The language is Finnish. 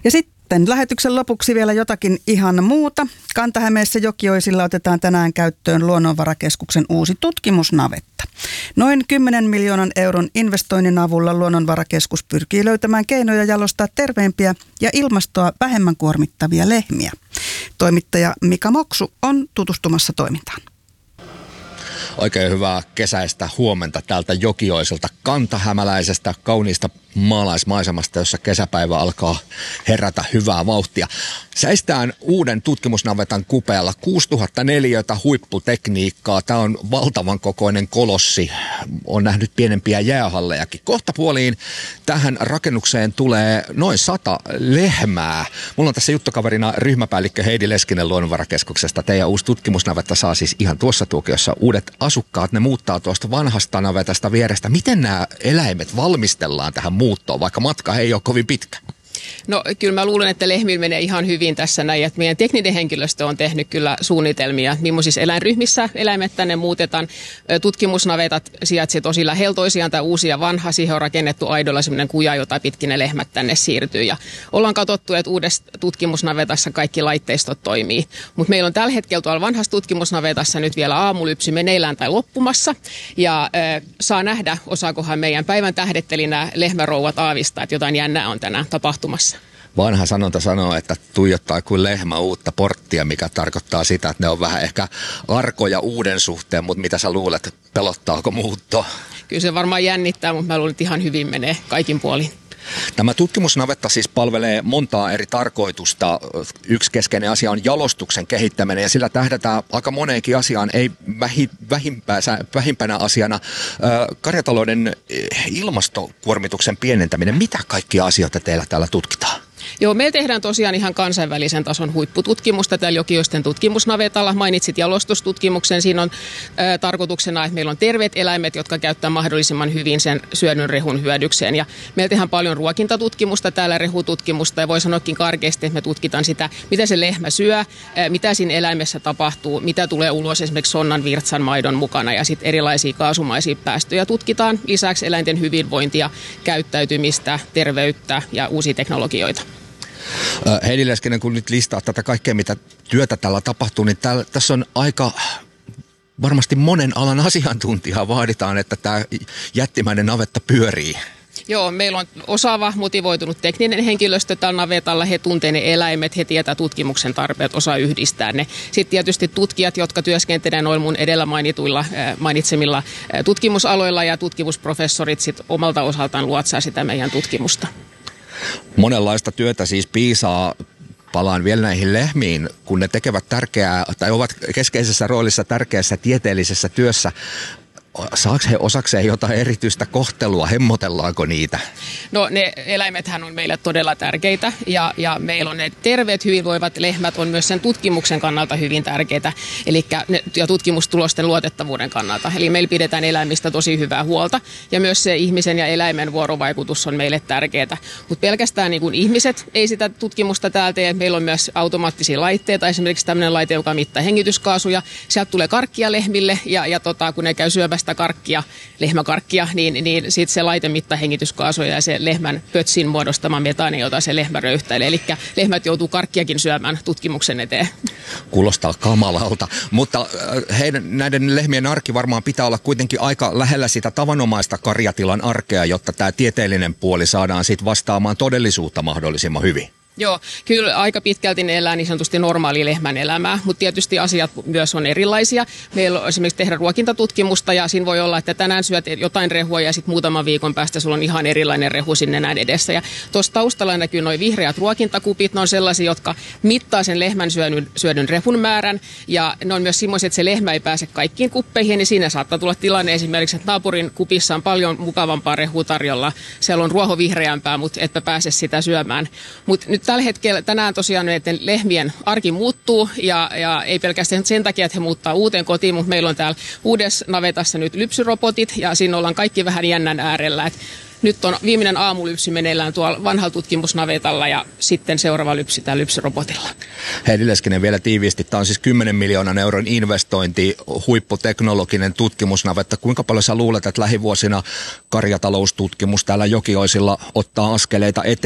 Ja sitten lähetyksen lopuksi vielä jotakin ihan muuta. Kanta-Hämeessä Jokioisilla otetaan tänään käyttöön Luonnonvarakeskuksen uusi tutkimusnavetta. Noin 10 miljoonan euron investoinnin avulla Luonnonvarakeskus pyrkii löytämään keinoja jalostaa terveempiä ja ilmastoa vähemmän kuormittavia lehmiä. Toimittaja Mika Moksu on tutustumassa toimintaan. Oikein hyvää kesäistä huomenta täältä Jokioiselta kantahämäläisestä kauniista maalaismaisemasta, jossa kesäpäivä alkaa herätä hyvää vauhtia. Seistään uuden tutkimusnavetan kupeella 6000 neliötä huipputekniikkaa. Tämä on valtavan kokoinen kolossi. On nähnyt pienempiä jäähallejakin. Kohtapuoliin tähän rakennukseen tulee noin 100 lehmää. Mulla on tässä juttukaverina ryhmäpäällikkö Heidi Leskinen Luonnonvarakeskuksesta. Teidän uusi tutkimusnavetta saa siis ihan tuossa tuokiossa uudet asukkaat. Ne muuttaa tuosta vanhasta navetasta vierestä. Miten nämä eläimet valmistellaan tähän muuttoon, vaikka matka ei ole kovin pitkä? No kyllä mä luulen, että lehmillä menee ihan hyvin tässä näin, että meidän tekninen henkilöstö on tehnyt kyllä suunnitelmia, millaisissa eläinryhmissä eläimet tänne muutetaan. Tutkimusnavetat sijaitsee tosi lähellä toisiaan, tai uusi ja vanha, siihen on rakennettu aidolla sellainen kuja, jota pitkin ne lehmät tänne siirtyy. Ja ollaan katsottu, että uudessa tutkimusnavetassa kaikki laitteistot toimii, mutta meillä on tällä hetkellä tuolla vanhassa tutkimusnavetassa nyt vielä aamulypsy meneillään tai loppumassa, ja saa nähdä, osaakohan meidän päivän tähdetteli nämä lehmärouvat aavistaa, että jotain jännää on tänään tapahtumassa. Vanha sanonta sanoo, että tuijottaa kuin lehmä uutta porttia, mikä tarkoittaa sitä, että ne on vähän ehkä arkoja uuden suhteen, mutta mitä sä luulet, pelottaako muutto? Kyllä se varmaan jännittää, mutta mä luulen, että ihan hyvin menee kaikin puolin. Tämä tutkimusnavetta siis palvelee montaa eri tarkoitusta. Yksi keskeinen asia on jalostuksen kehittäminen ja sillä tähdätään aika moneenkin asiaan, ei vähimpänä asiana karjatalouden ilmastokuormituksen pienentäminen. Mitä kaikkia asioita teillä täällä tutkitaan? Joo, meillä tehdään tosiaan ihan kansainvälisen tason huippututkimusta täällä Jokioisten tutkimusnavetalla. Mainitsit jalostustutkimuksen. Siinä on tarkoituksena, että meillä on terveet eläimet, jotka käyttää mahdollisimman hyvin sen syödyn rehun hyödykseen. Ja meillä tehdään paljon ruokintatutkimusta täällä, rehututkimusta, ja voi sanoakin karkeasti, että me tutkitaan sitä, mitä se lehmä syö, mitä siinä eläimessä tapahtuu, mitä tulee ulos esimerkiksi sonnan, virtsan, maidon mukana, ja sitten erilaisia kaasumaisia päästöjä tutkitaan. Lisäksi eläinten hyvinvointia, käyttäytymistä, terveyttä ja uusia teknologioita. Heidi Leskinen, kun nyt listaa tätä kaikkea, mitä työtä täällä tapahtuu, niin tässä on aika varmasti monen alan asiantuntijaa vaaditaan, että tämä jättimäinen navetta pyörii. Joo, meillä on osaava, motivoitunut tekninen henkilöstö tällä navetalla. He tuntee ne eläimet, he tietää tutkimuksen tarpeet, osaa yhdistää ne. Sitten tietysti tutkijat, jotka työskentelevät noilla mun edellä mainitsemilla tutkimusaloilla, ja tutkimusprofessorit sit omalta osaltaan luotsaa sitä meidän tutkimusta. Monenlaista työtä siis piisaa. Palaan vielä näihin lehmiin, kun ne tekevät tärkeää tai ovat keskeisessä roolissa tärkeässä tieteellisessä työssä. Saako he osakseen jotain erityistä kohtelua? Hemmotellaanko niitä? No ne eläimethän on meille todella tärkeitä ja meillä on ne terveet hyvinvoivat lehmät on myös sen tutkimuksen kannalta hyvin tärkeitä ja tutkimustulosten luotettavuuden kannalta. Eli meillä pidetään eläimistä tosi hyvää huolta ja myös se ihmisen ja eläimen vuorovaikutus on meille tärkeää. Mutta pelkästään niin kuin ihmiset ei sitä tutkimusta täällä tee. Meillä on myös automaattisia laitteita, esimerkiksi tämmöinen laite, joka mittaa hengityskaasuja. Sieltä tulee karkkia lehmille ja kun ne käy syömästä karkkia, lehmäkarkkia, niin sitten se laite mittaa hengityskaasuja ja se lehmän pötsin muodostama metaani, jota se lehmä röyhtäilee. Eli lehmät joutuu karkkiakin syömään tutkimuksen eteen. Kuulostaa kamalalta, mutta näiden lehmien arki varmaan pitää olla kuitenkin aika lähellä sitä tavanomaista karjatilan arkea, jotta tämä tieteellinen puoli saadaan sitten vastaamaan todellisuutta mahdollisimman hyvin. Joo, kyllä aika pitkälti ne elää niin sanotusti normaali lehmän elämää, mutta tietysti asiat myös on erilaisia. Meillä on esimerkiksi tehdä ruokintatutkimusta ja siinä voi olla, että tänään syöt jotain rehua ja sitten muutaman viikon päästä sulla on ihan erilainen rehu sinne näin edessä. Ja tuossa taustalla näkyy nuo vihreät ruokintakupit, ne on sellaisia, jotka mittaa sen lehmän syödyn rehun määrän ja ne on myös semmoisia, että se lehmä ei pääse kaikkiin kuppeihin, niin siinä saattaa tulla tilanne esimerkiksi, että naapurin kupissa on paljon mukavampaa rehua tarjolla. Siellä on ruohovihreämpää, mutta etpä pääse sitä syömään. Mutta nyt tällä hetkellä tänään tosiaan näiden lehmien arki muuttuu ja ei pelkästään sen takia, että he muuttaa uuteen kotiin, mutta meillä on täällä uudessa navetassa nyt lypsyrobotit ja siinä ollaan kaikki vähän jännän äärellä. Et nyt on viimeinen aamulypsy meneillään tuolla vanhalla tutkimusnavetalla ja sitten seuraava lypsy täällä lypsyrobotilla. Heidi Leskinen vielä tiiviisti. Tämä on siis 10 miljoonan euron investointi, huipputeknologinen tutkimusnavetta. Kuinka paljon sä luulet, että lähivuosina karjataloustutkimus täällä Jokioisilla ottaa askeleita eteen?